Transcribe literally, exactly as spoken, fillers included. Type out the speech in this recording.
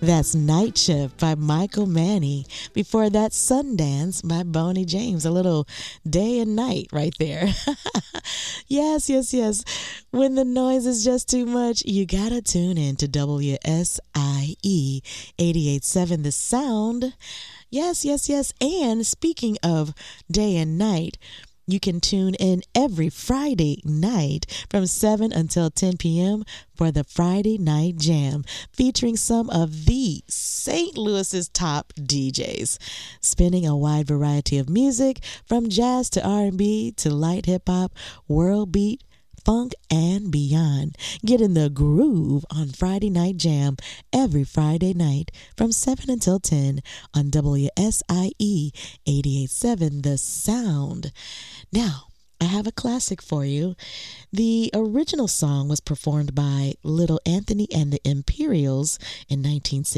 That's Night Shift by Michael Manny. Before that, Sundance by Boney James. A little day and night right there. Yes, yes, yes. When the noise is just too much, you gotta tune in to W S I E eighty-eight point seven The Sound. Yes, yes, yes. And speaking of day and night, you can tune in every Friday night from seven until ten p.m. for the Friday Night Jam, featuring some of the Saint Louis's top D Js, spinning a wide variety of music from jazz to R and B to light hip-hop, world beat, funk, and beyond. Get in the groove on Friday Night Jam every Friday night from seven until ten on W S I E eighty-eight point seven The Sound. Now, I have a classic for you. The original song was performed by Little Anthony and the Imperials in nineteen sixty.